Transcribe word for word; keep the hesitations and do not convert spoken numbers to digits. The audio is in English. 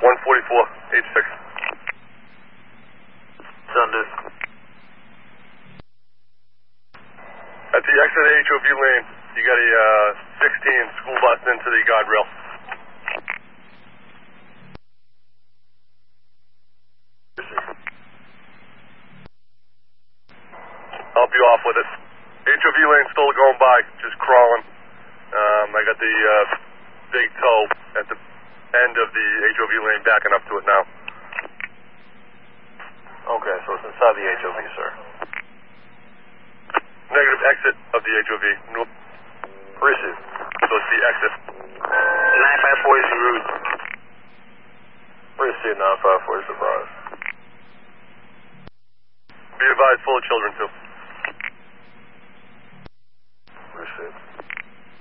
one forty-four, H six. Thunder. At the exit of H O V lane, you got a uh, sixteen school bus into the guardrail. Help you off with it. H O V lane still going by, just crawling. Um, I got the uh, big toe at the end of the H O V lane backing up to it now. Okay, so it's inside the H O V, sir. Negative, exit of the H O V. No. Receive. So it's the exit. nine five four is en route. Receive, nine five four is advised. Be advised, full of children too.